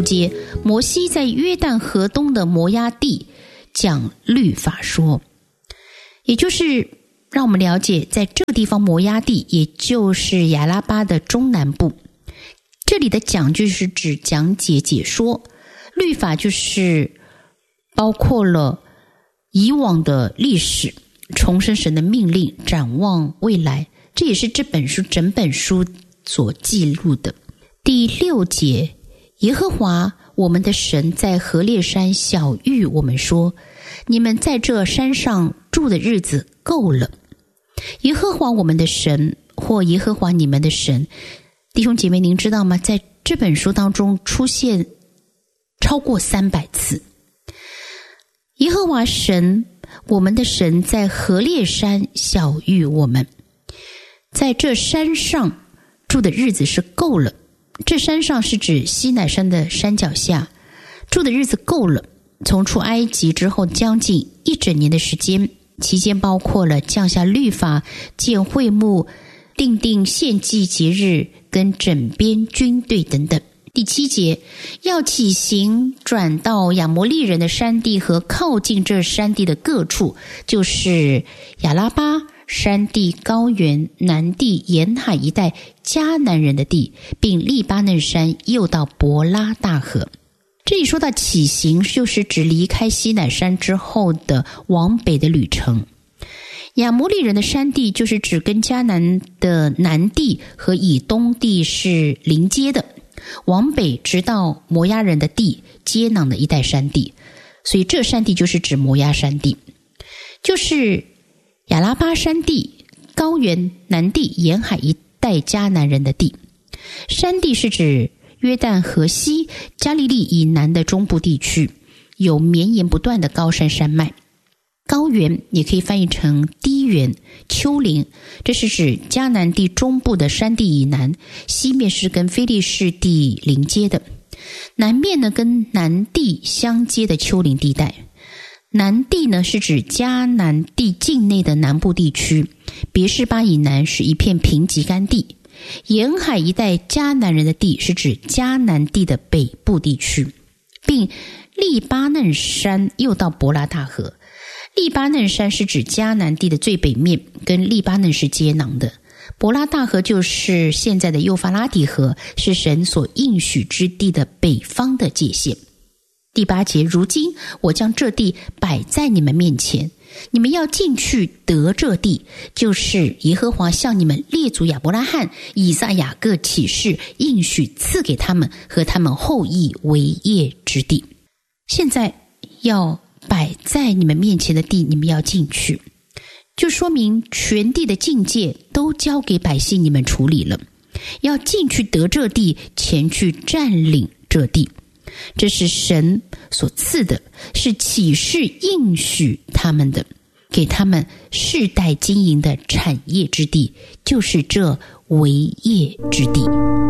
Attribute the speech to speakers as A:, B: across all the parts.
A: 节，摩西在约旦河东的摩押地讲律法说，也就是让我们了解，在这个地方摩押地，也就是亚拉巴的中南部，这里的讲就是指讲解解说，律法就是包括了以往的历史，重申神的命令，展望未来，这也是这本书整本书所记录的。第6节，耶和华我们的神在何烈山晓谕我们说，你们在这山上住的日子够了。耶和华我们的神或耶和华你们的神，弟兄姐妹您知道吗？在这本书当中出现超过300次。耶和华神我们的神在何烈山晓谕我们，在这山上住的日子是够了。这山上是指西乃山的山脚下，住的日子够了。从出埃及之后将近1整年的时间，期间包括了降下律法、建会幕、订定献祭节日跟整编军队等等。第7节，要起行转到亚摩利人的山地和靠近这山地的各处，就是亚拉巴山地、高原、南地、沿海一带迦南人的地，并利巴嫩山，又到伯拉大河。这里说到起行，就是指离开西乃山之后的往北的旅程。亚摩利人的山地就是指跟迦南的南地和以东地是邻接的，往北直到摩押人的地接壤的一带山地，所以这山地就是指摩押山地，就是亚拉巴山地、高原、南地、沿海一带迦南人的地。山地是指约旦河西、加利利以南的中部地区，有绵延不断的高山山脉。高原也可以翻译成低原、丘陵，这是指迦南地中部的山地以南，西面是跟非利士地邻接的，南面呢跟南地相接的丘陵地带。南地呢是指迦南地境内的南部地区，别是巴以南是一片贫瘠干地。沿海一带迦南人的地是指迦南地的北部地区，并利巴嫩山又到伯拉大河。利巴嫩山是指迦南地的最北面，跟利巴嫩是接壤的。伯拉大河就是现在的幼发拉底河，是神所应许之地的北方的界限。第8节，如今我将这地摆在你们面前，你们要进去得这地，就是耶和华向你们列祖亚伯拉罕、以撒、雅各起誓应许赐给他们和他们后裔为业之地。现在要摆在你们面前的地，你们要进去，就说明全地的境界都交给百姓你们处理了，要进去得这地，前去占领这地。这是神所赐的，是启示应许他们的，给他们世代经营的产业之地，就是这为业之地。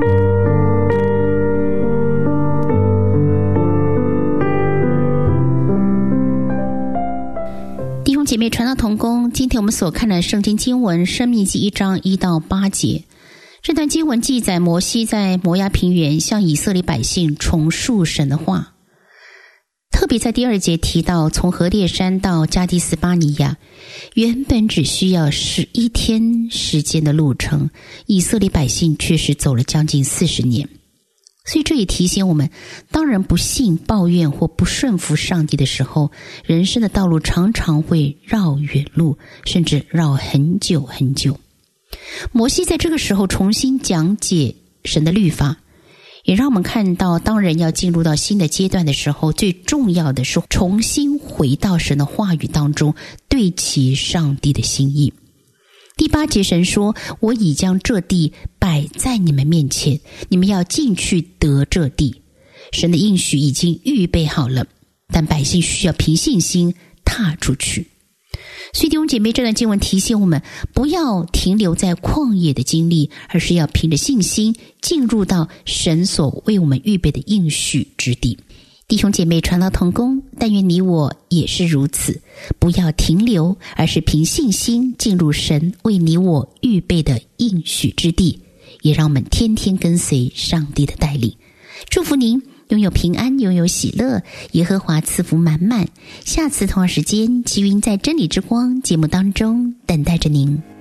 A: 弟兄姐妹，传道同工，今天我们所看的圣经经文申命记1章1到8节，这段经文记载摩西在摩押平原向以色列百姓重述神的话，特别在第2节提到从何烈山到加迪斯巴尼亚，原本只需要11天时间的路程，以色列百姓却是走了将近40年。所以这也提醒我们，当人不信、抱怨或不顺服上帝的时候，人生的道路常常会绕远路，甚至绕很久很久。摩西在这个时候重新讲解神的律法，也让我们看到当人要进入到新的阶段的时候，最重要的是重新回到神的话语当中，对齐上帝的心意。第8节神说，我已将这地摆在你们面前，你们要进去得这地。神的应许已经预备好了，但百姓需要凭信心踏出去。所以弟兄姐妹，这段经文提醒我们，不要停留在旷野的经历，而是要凭着信心进入到神所为我们预备的应许之地。弟兄姐妹，传道同工，但愿你我也是如此，不要停留，而是凭信心进入神为你我预备的应许之地，也让我们天天跟随上帝的带领。祝福您拥有平安，拥有喜乐，耶和华赐福满满。下次同样时间，齐云在真理之光节目当中等待着您。